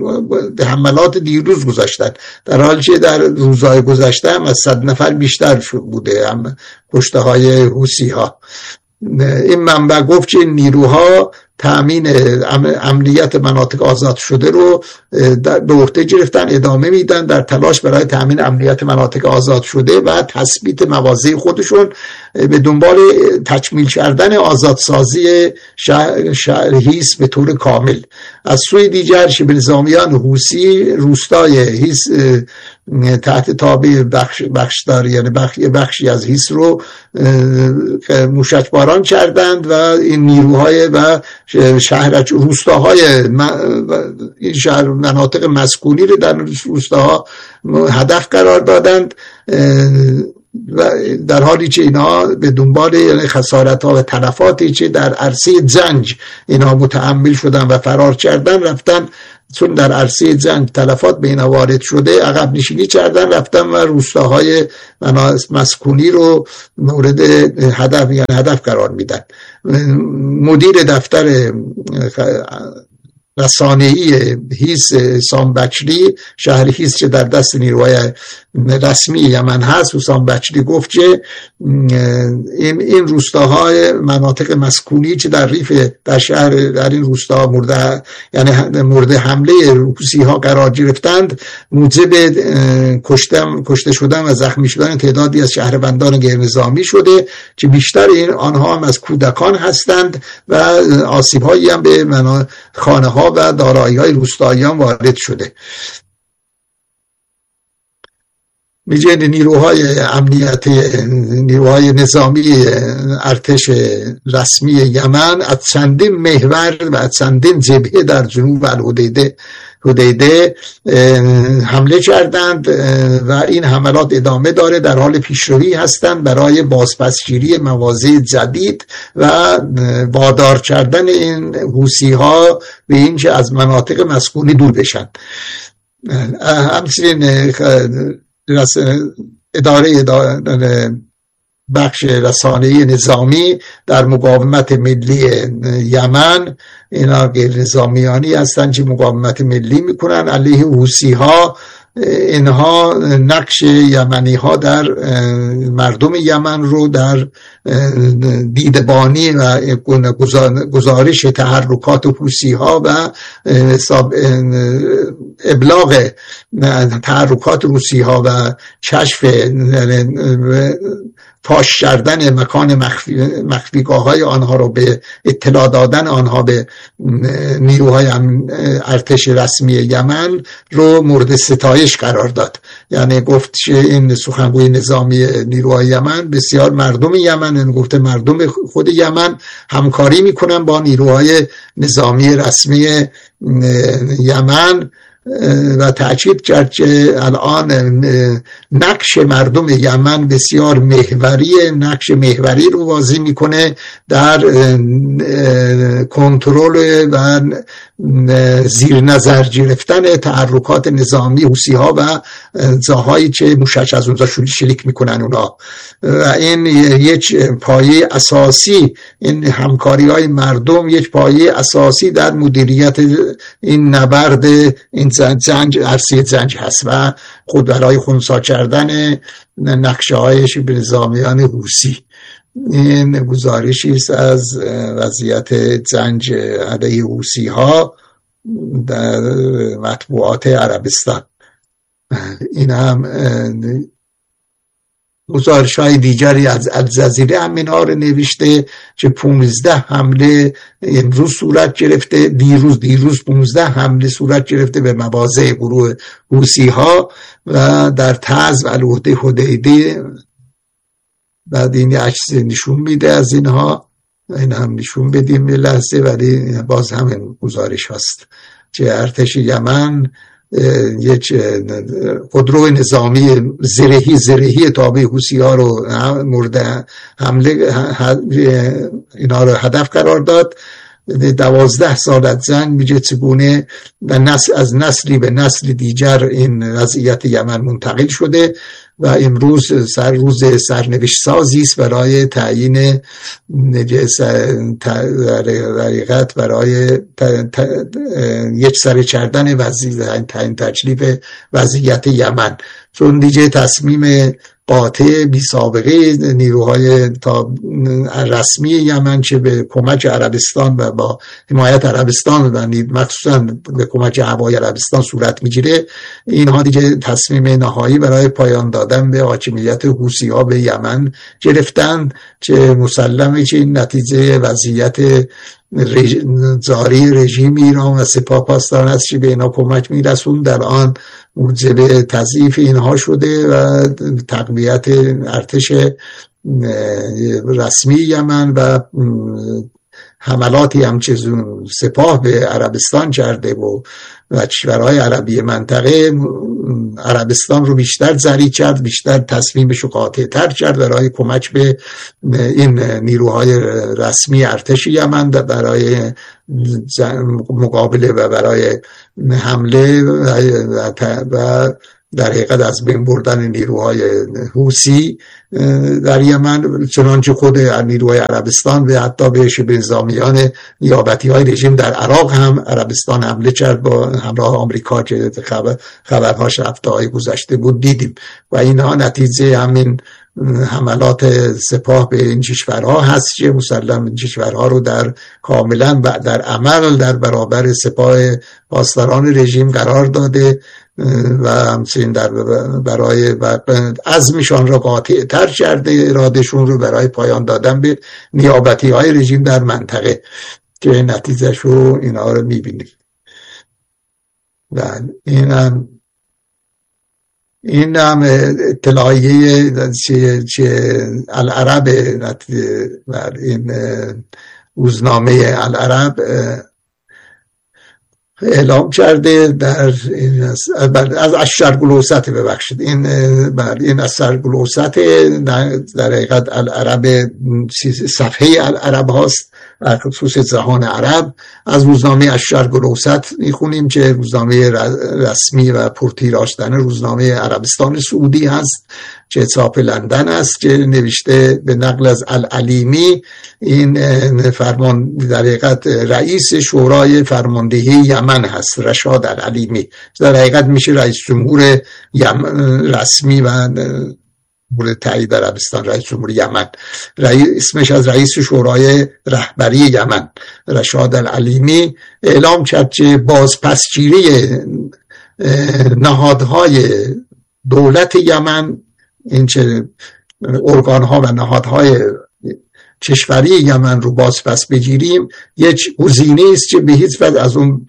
حملات دیروز گذاشتند، در حالی که در روزهای گذشته هم از صد نفر بیشتر بوده هم کشته های حوثی ها. این منبع گفت که نیروها تأمین امنیت مناطق آزاد شده رو به عهده گرفتن، ادامه میدن در تلاش برای تأمین امنیت مناطق آزاد شده و تثبیت مواضع خودشون به دنبال تکمیل کردن آزادسازی شهر, شهر هیس به طور کامل. از سوی دیگر شبه نظامیان حوثی روستای هیس تحت تابع بخش بخشدار یعنی بخش بخشی از هیس رو موشک باران کردند و این نیروهای و شهر روستاهای این شهر مناطق مسکونی رو در روستاها هدف قرار دادند و در حالی که اینا به دنبال یعنی خسارت ها و تلفاتی که در عرصه زنج اینا متحمل شدن و فرار کردن، رفتن چون در عرصه زنج تلفات به اینا وارد شده عقب نشینی کردن، رفتن و روستاهای مسکونی رو مورد هدف یعنی هدف قرار میدن. مدیر دفتر رسانه‌ای هیس حسام بچری، شهر هیس که در دست نیروهای رسمی یمن هست، حسام بچری گفت که این این روستاهای مناطق مسکونی که در ریف در شهر در این روستا مورد یعنی مورد حمله روسی ها قرار گرفتند، موجب کشته کشته شدن و زخمی شدن تعدادی از شهروندان غیر نظامی شده که بیشتر این آنها هم از کودکان هستند و آسیب هایی هم به خانه ها و دارایی های روستاییان وارد شده. میگه نیروهای امنیتی نیروهای نظامی ارتش رسمی یمن از چندین محور و از چندین جبهه در جنوب الحدیده حدیده حمله کردند و این حملات ادامه داره، در حال پیشروی هستند برای بازپسگیری مواضع جدید و وادار کردن این حوثی ها به اینکه از مناطق مسکونی دور بشن. همچنین اداره, اداره بخش رسانه‌ای نظامی در مقاومت ملی یمن، اینا غیر نظامیانی هستند که مقاومت ملی میکنن علیه حوثی ها، اینها نقش یمنی ها در مردم یمن رو در دیدبانی و گزارش تحرکات حوثی ها و ابلاغ تحرکات حوثی ها و کشف فاش کردن مکان مخفی مخفیگاه های آنها رو به اطلاع دادن آنها به نیروهای ارتش رسمی یمن رو مورد ستایش قرار داد. یعنی گفت که این سخنگوی نظامی نیروهای یمن بسیار مردم یمن، این گفته مردم خود یمن همکاری میکنن با نیروهای نظامی رسمی یمن و تأکید کرد که الان نقش مردم یمن بسیار محوری نقش محوری رو واضح میکنه در کنترل و زیر نظر گرفتن تحرکات نظامی حوثی ها و جاهایی که موشک از اونجا شلیک میکنن اونا. و این یک پایه اساسی، این همکاری های مردم یک پایه اساسی در مدیریت این نبرد این زنج عرصه زنج هست و خود برای خنثی کردن نقشه هایش به نظامیان حوثی. این گزارشی است از وضعیت زنج علیه حوثی ها در مطبوعات عربستان. این هم گزارش های دیگری از الجزیره هم اینا رو نوشته که پونزده حمله امروز صورت گرفته، دیروز دیروز پونزده حمله صورت گرفته به مواضع گروه حوثی ها و در تعز و الوحده حدیده. بعد این عکس نشون میده از اینها، این هم نشون بدیم یه لحظه، ولی باز همین گزارش هست که ارتش یمن یک خودرو نظامی زرهی زرهی تابع حوثی ها رو مورد حمله اینا رو هدف قرار داد. دوازده سال از جنگ میگه چگونه نسل از نسلی به نسل دیگر این وضعیت یمن منتقل شده و امروز سر روز سرنوشت سازی است برای تعیین حقیقت برای یک سر کردن وضعیت تعیین تکلیف وضعیت یمن، چون دیگه تصمیم قاطع بی سابقه نیروهای تا رسمی یمن، چه به کمک عربستان و با حمایت عربستان و مخصوصا به کمک هوای عربستان صورت میگیره، اینها دیگه تصمیم نهایی برای پایان دادن به حاکمیت حوثی ها به یمن گرفتن، چه مسلمه که این نتیجه وضعیت رژ... زاری رژیم ایران و سپاه پاسداران است که به اینا کمک میرسون، در آن موجب تضعیف اینها شده و تقویت ارتش رسمی یمن و حملاتی هم که سپاه به عربستان کرده و و کشورهای عربی منطقه عربستان رو بیشتر ذلیل کرد، بیشتر تصمیمش رو قاطع تر کرد برای کمک به این نیروهای رسمی ارتش یمن برای مقابله و برای حمله و در حقیقت از بین بردن نیروهای حوثی در یمن، چنانچه خود نیروهای عربستان و حتی به شبه نظامیان نیابتی های رژیم در عراق هم عربستان حمله کرد با همراه آمریکا که خبر خبرهاش هفته های گذشته بود دیدیم و اینها نتیجه همین حملات سپاه به این کشورها هست که مسلم این کشورها رو در کاملا و در عمل در برابر سپاه پاسداران رژیم قرار داده و همچنین در برای عزمشان را قاطع تر کرده، ارادهشون رو برای پایان دادن به نیابتی های رژیم در منطقه که نتیجهش رو اینا رو میبینید. و این هم این هم اطلاعیه چه العرب و این روزنامه العرب اعلام کرده در این از از الشرق الاوسط ببخشید این بر این از الشرق الاوسط در حقیقت العرب صفحه العرب هاست و خصوص جهان عرب. از روزنامه الشرق الاوسط میخونیم که روزنامه رسمی و پرتیراژترین روزنامه عربستان سعودی هست که چاپ لندن است، که نوشته به نقل از العلیمی، این فرمان در حقیقت رئیس شورای فرماندهی یمن هست، رشاد العلیمی، در حقیقت میشه رئیس جمهور یمن رسمی و مورد تایید عربستان، رئیس جمهور یمن. رئیس اسمش از رئیس شورای رهبری یمن رشاد العلیمی اعلام کرد که بازپسگیری نهادهای دولت یمن، این چه ارگان‌ها و نهادهای کشوری یمن رو باز پس بگیریم، یک گزینه است که به هیچ وجه از اون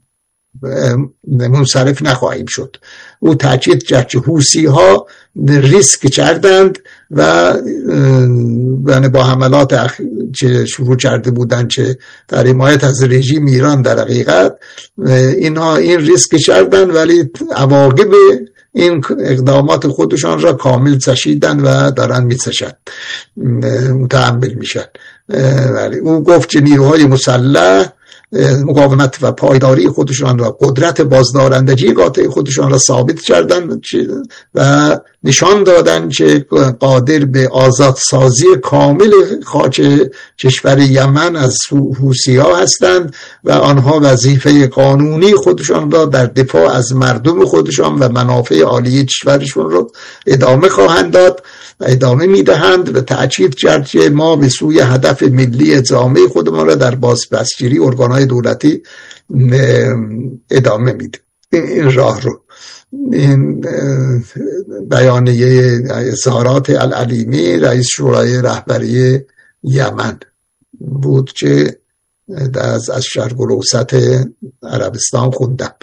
منصرف نخواهیم شد. او تاکید کرد که حوثی‌ها ریسک کردند و با حملات که شروع کرده بودند که در حمایت از رژیم ایران در حقیقت اینها این ریسک کردند، ولی عواقب این اقدامات خودشان را کامل چشیدن و دارن میچشن، متحمل میشن. ولی او گفت که نیروهای مسلح مقاومت و پایداری خودشان را، قدرت بازدارندگی قاطع خودشان را ثابت کردند و نشان دادند که قادر به آزادسازی کامل خاک کشور یمن از حوثی‌ها هستند و آنها وظیفه قانونی خودشان را در دفاع از مردم خودشان و منافع عالی کشورشون را ادامه خواهند داد و ادامه میدهند و تأکید کرد که ما به سوی هدف ملی جامع خودمان را در بازپسگیری ارگان‌های دولتی ادامه میدیم. این راه رو، این بیانیه اظهارات العلیمی رئیس شورای رهبری یمن بود که از از شرق الاوسط عربستان خوندم.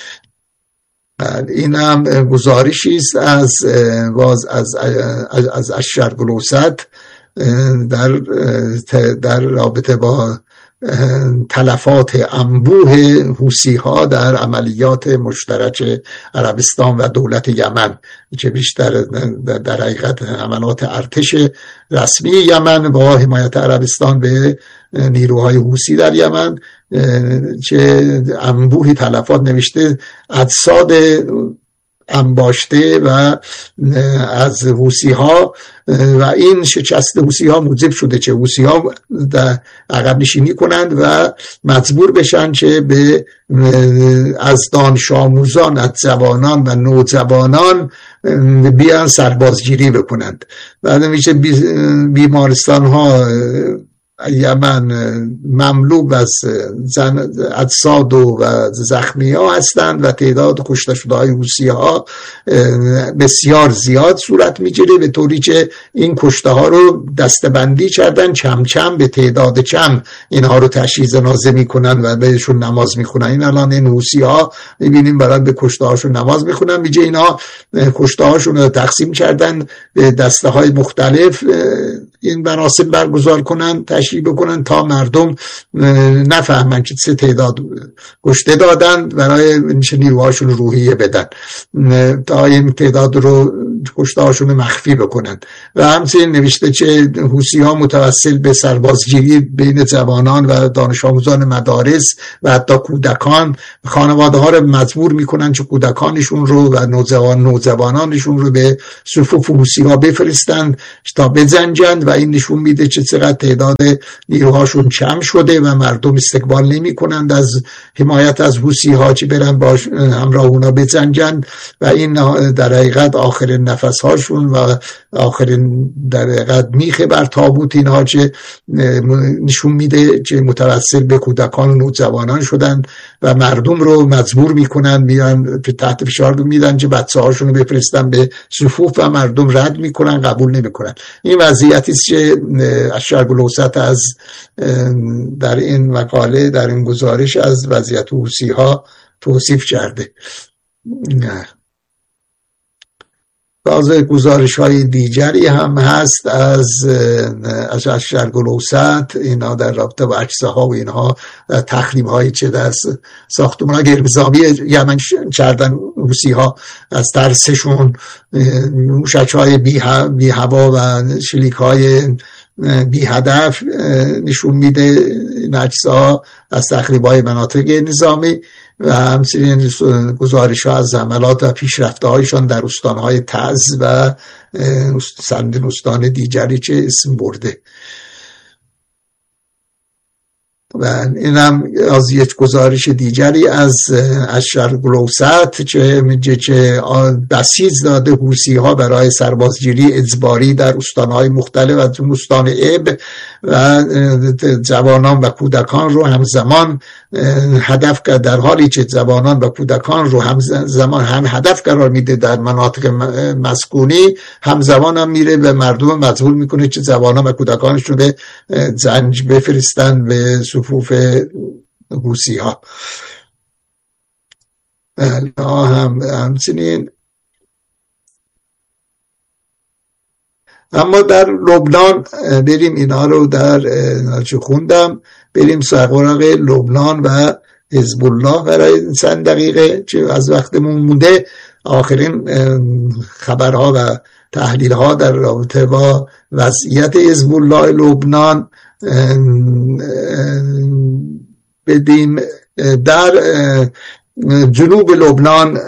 این هم گزارشی است از باز از از از شرق الاوسط در در رابطه با تلفات انبوه حوثی‌ها در عملیات مشترک عربستان و دولت یمن که بیشتر در حقیقت حملات ارتش رسمی یمن با حمایت عربستان به نیروهای حوثی در یمن که انبوه تلفات نوشته اجساد انباشته و از حوثی ها و این شکست حوثی ها موجب شده چه حوثی ها عقب نشینی کنند و مجبور بشن که به از دانش آموزان، از جوانان و نوجوانان بیان سربازگیری بکنند. بعد میشه بیمارستان ها یمن مملو از زن اجساد و زخمی ها هستند و تعداد کشته شده های حوثی ها بسیار زیاد صورت میگیره، به طوری که این کشته ها رو دستبندی کردن، چم چم به تعداد کم اینها رو تشییع جنازه میکنن و بهشون نماز میخونن. این الان این حوثی ها میبینیم برای به کشته هاشون نماز میخونن، میگه اینا کشته هاشون رو تقسیم کردن به دسته های مختلف این مراسم برگزار کنن، تشییع بکنن تا مردم نفهمن که چه تعداد کشته دادن، برای نیروهاشون روحیه بدن تا این تعداد رو کشته هاشون مخفی بکنن. و همچنین نوشته که حوثی ها متوسل به سربازگیری بین جوانان و دانش آموزان مدارس و حتی کودکان، خانواده ها رو مجبور میکنن که کودکانشون رو و نوجوان نوجوانانشون رو به صفوف حوثی ها بفرستن تا بجنگند و این نشون میده که چقدر تعداد نیروهاشون کم شده و مردم استقبال نمی کنند از حمایت از حوثی ها که برن با همراه اونا بجنگن و این در حقیقت آخرین نفس هاشون و آخرین در حقیقت میخه بر تابوت اینها که نشون میده که متوسل به کودکان و نوجوانان شدن و مردم رو مجبور میکنن میان تحت فشار میدن که بچه هاشون رو بفرستن به صفوف و مردم رد میکنن، قبول نمیکنن. این وضعیتی است که الشرق الاوسط از در این مقاله در این گزارش از وضعیت حوثی ها توصیف کرده. باز گزارش های دیگری هم هست از از الشرق الاوسط، اینا در رابطه با اجزا ها و اینها تخریب هایی چه در ساختمان های غیرنظامی یمن کردن حوثی ها از ترسشون، موشک های بی هوا و شلیک های بی هدف نشون میده این اجزا از تخریب های مناطق نظامی و همچنین گزارش ها از حملات و پیشرفته هایشان در استان های تعز و سند استان دیگری که اسم برده. و اینم از یک گزارش دیگری از الشرق الاوسط که میگه که بسیج داده حوثی ها برای سربازگیری اجباری در استانهای مختلف از استان اب و جوانان و کودکان رو همزمان هدف کرد، در حالی که جوانان و کودکان رو همزمان هم هدف قرار میده در مناطق مسکونی، همزمان هم میره به مردم مجبور میکنه که جوانان و کودکانشون به جنگ بفرستن به صفوف حوثی ها. هم همچنین اما در لبنان بریم اینا رو در چه خوندم، بریم سراغ لبنان و حزب الله برای چند دقیقه چه از وقتمون مونده. آخرین خبرها و تحلیل ها در رابطه با وضعیت حزب الله لبنان بدیم. در جنوب لبنان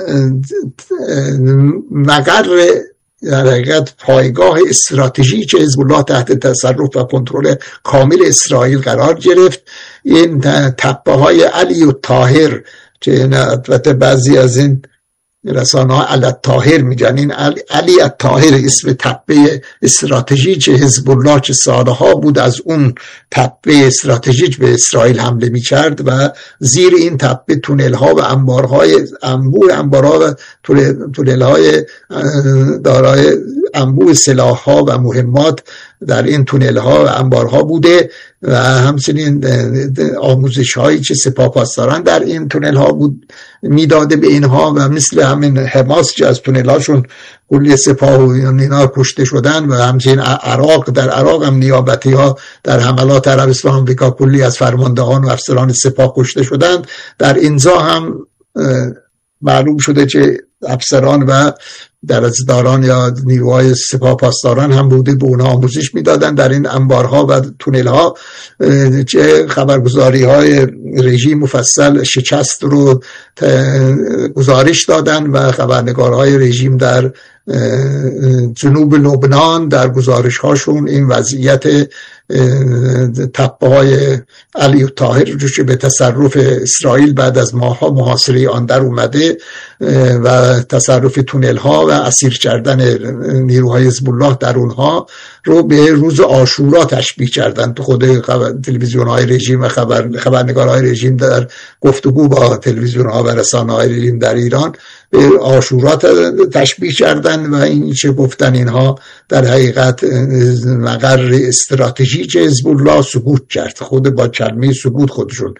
مقر در حقیقت پایگاه استراتژیک حزب الله تحت تصرف و کنترل کامل اسرائیل قرار گرفت. این تپه های علی و طاهر که البته بعضی از این رسانه ها علی الطاهر میگن، این علی الطاهر اسم تپه استراتژیک حزب الله که سالها بود از اون تپه استراتژیک به اسرائیل حمله میکرد و زیر این تپه تونل ها و انبارهای انبوه انبارها و تونل های دارای انبوه سلاح ها و مهمات در این تونل ها و انبارها بوده و همچنین آموزش هایی که سپاهپاسداران در این تونل ها بود میداده به اینها و مثل همین حماس که از تونل هاشون کلی سپاه و اینا کشته شدن و همچنین عراق در عراق هم نیابتی ها در حملات عربستان آمریکا کلی از فرماندهان و افسران سپاه کشته شدن. در اینجا هم معلوم شده که افسران و درجه‌داران یا نیروهای سپاه پاسداران هم بوده به اونها آموزش میدادن در این انبارها و تونل ها، چه خبرگزاری های رژیم مفصل شکست رو گزارش دادن و خبرنگارهای رژیم در جنوب لبنان در گزارش هاشون این وضعیت تپه های علی الطاهر رو که به تصرف اسرائیل بعد از ماهها محاصره آن در اومده و تصرف تونل ها و اسیر کردن نیروهای حزب الله در اونها رو به روز عاشورا تشبیه کردن. تو خود تلویزیون های رژیم و خبر خبرنگارهای رژیم در گفتگو با تلویزیون ها و رسانه های رژیم در ایران به عاشورا تشبیه کردن و این چه گفتن اینها در حقیقت مقر استراتژیک حزب الله سقوط کرد. خود با کلمه سقوط خودشون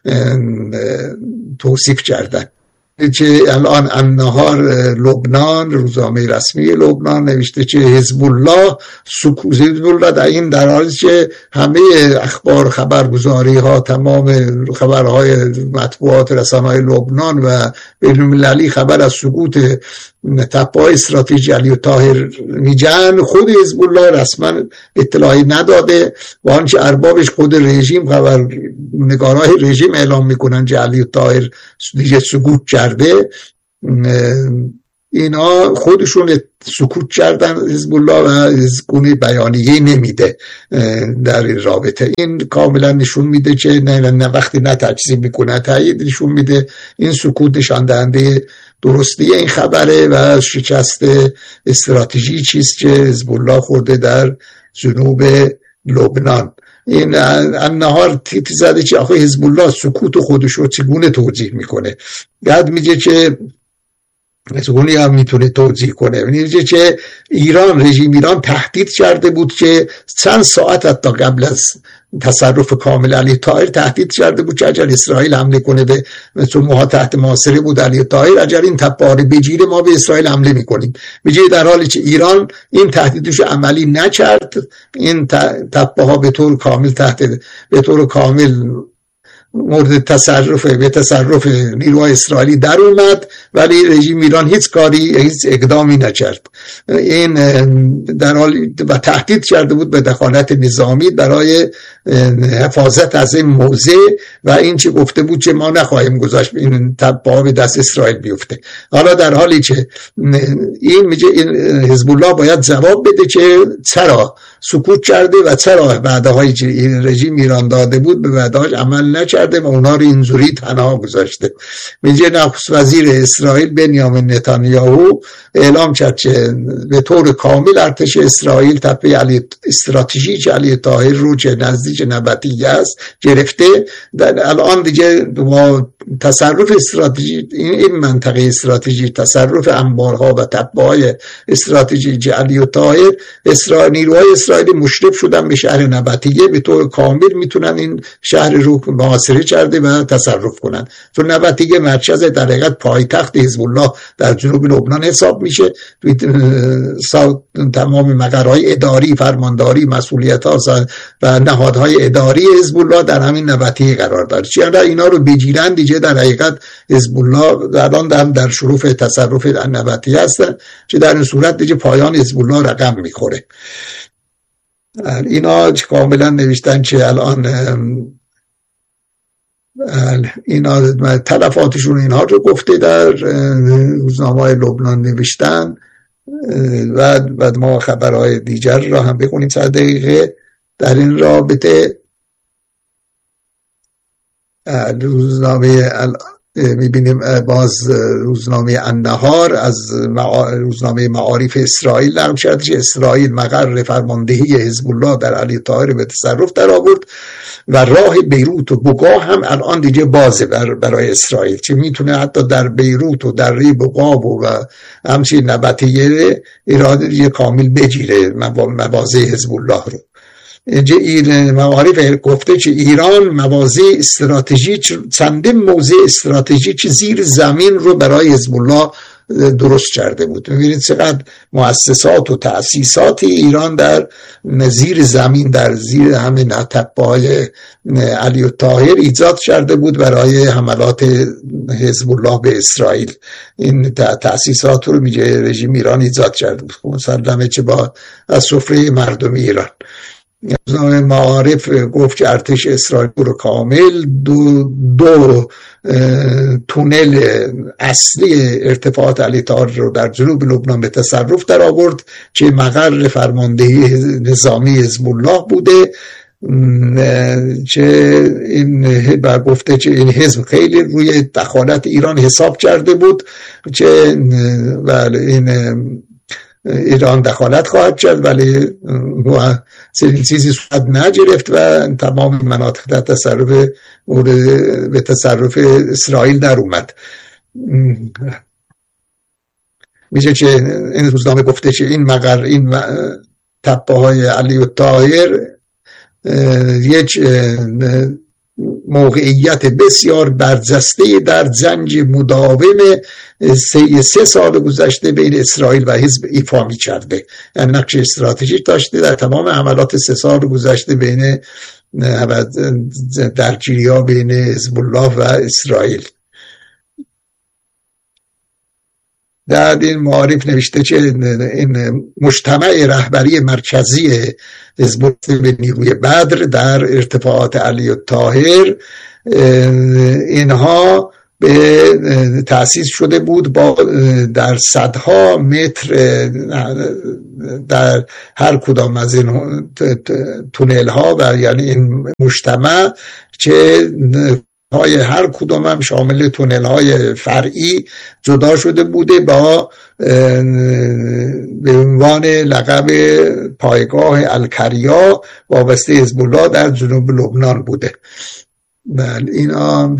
توصیف کردن. که الان النهار لبنان، روزنامه رسمی لبنان نوشته که حزب الله سکوت حزب الله در این در حالی که همه اخبار خبرگزاری ها تمام خبرهای مطبوعات رسانه‌های لبنان و بین‌المللی خبر از سقوط تپه استراتژی علی الطاهر میگن، خود حزب الله رسما اطلاعی نداده و آنچه اربابش خود رژیم خبرنگارهای رژیم اعلام میکنن که علی الطاهر دیگه سقوط کرده، اینا خودشون سکوت کردن حزب الله و از گونه بیانیه نمیده در این رابطه. این کاملا نشون میده که نه, نه وقتی نه تجزیه میکنه تایید نشون میده این سکوت نشان دهنده درستی این خبره و شکست استراتژی چیست که حزب الله خورده در جنوب لبنان. این النهار تیتر زده که آخه حزب الله سکوت خودش رو چگونه توجیه میکنه. بعد میگه که چگونه هم میتونه توجیه کنه، میگه که ایران رژیم ایران تهدید کرده بود که چند ساعت حتی قبل از تصرف کامل علی طاهر تهدید کرده بود که اگر اسرائیل حمله کنه به چون ما تحت محاصره بود علی طاهر، اگر این تپه ها بگیره ما به اسرائیل حمله میکنیم. میگه در حالی که ایران این تهدیدش عملی نکرد، این تپه ها به طور کامل تحت به طور کامل مورد تصرف به تصرف نیروهای اسرائیلی در اومد، ولی رژیم ایران هیچ کاری هیچ اقدامی نکرد. این در حالی و تهدید کرده بود به دخالت نظامی برای حفاظت از این موضع و این چه گفته بود که ما نخواهیم گذاشت این تبعا به دست اسرائیل بیفته. حالا در حالی که این میگه این حزب الله باید جواب بده که چرا سکوت کرده و چرا وعده‌هایی که رژیم ایران داده بود به وعده‌هاش عمل نکرده و اونا رو اینجوری تنها گذاشته. میگه نخست وزیر اسرائیل بنیامین نتانیاهو اعلام کرد که به طور کامل ارتش اسرائیل تپه علی استراتژیک علی طاهر رو که نزدیک نبطیه است گرفته. در الان دیگه با تصرف استراتژی این منطقه استراتژی، تصرف انبارها و تپه‌های استراتژیک علی طاهر، اسرائیل نیروهای اسرائیلی مشرف شدن به شهر نبطیه، به طور کامل میتونن این شهر رو محاصره کرده و تصرف کنن. چون نبطیه مرکز در حقیقت پایتخت حزب الله در جنوب لبنان حساب میشه. تمام مقرهای اداری، فرمانداری، مسئولیت‌ها و نهادهای اداری حزب الله در همین نبطیه قرار داره. چون اینا رو بگیرن دیگه در حقیقت حزب الله الان هم در شروع تصرف نبطیه هستن که در این صورت دیگه پایان حزب الله رقم میخوره. اینا کاملا نوشتن که الان اینا تلفاتشون اینها رو گفته در روزنامه‌های لبنان نوشتن و بعد ما خبرهای دیگر را هم بخونیم چند دقیقه در این رابطه. روزنامه میبینیم باز روزنامه النهار از روزنامه معارف اسرائیل نقل کرده که اسرائیل مقر فرماندهی حزب الله در علی طاهر به تصرف در آورد و راه بیروت و بقا هم الان دیگه بازه برای اسرائیل که میتونه حتی در بیروت و در ری بقا و همچنین نبطیه اراده دیگه کامل بگیره مواضع حزب الله رو. اینجا این معارف گفته که ایران مواضع استراتژیک چندین موضع استراتژیک زیر زمین رو برای حزب الله درست کرده بود. می‌بینید چقدر مؤسسات و تأسیسات ایران در زیر زمین، در زیر همین تپه‌های علی الطاهر ایجاد کرده بود برای حملات حزب الله به اسرائیل. این تأسیسات رو میگه رژیم ایران ایجاد کرده بود، مسلمه چه با از سفره مردم ایران. روزنامه معارف گفت که ارتش اسرائیل رو کامل دو, دو تونل اصلی ارتفاعات علی طاهر رو در جنوب لبنان به تصرف در آورد که مقر فرماندهی نظامی حزب الله بوده، چه این با گفته که این حزب خیلی روی دخالت ایران حساب کرده بود که بله این ایران دخالت خواهد کرد، ولی چنین چیزی صورت نگرفت و تمام مناطق در تصرف به تصرف اسرائیل در اومد. میشه که این روزنامه گفته که این مقر این تپه های علی الطاهر یک موقعیت بسیار برجسته در جنگ مداوم سه, سه سال گذشته بین اسرائیل و حزب ایفا می کرده، یعنی نقش استراتژیک داشته در تمام عملات سه سال گذشته بین درگیری ها بین حزب الله و اسرائیل. در این معارف نوشته که این مجتمع رهبری مرکزی حزب الله به نیروی بدر در ارتفاعات علی الطاهر، اینها به تأسیس شده بود با در صدها متر در هر کدام از این تونل ها، و یعنی این مجتمع که های هر کدام هم شامل تونل های فرعی جدا شده بوده با به عنوان لقب پایگاه الکریا وابسته حزب الله در جنوب لبنان بوده. بله اینا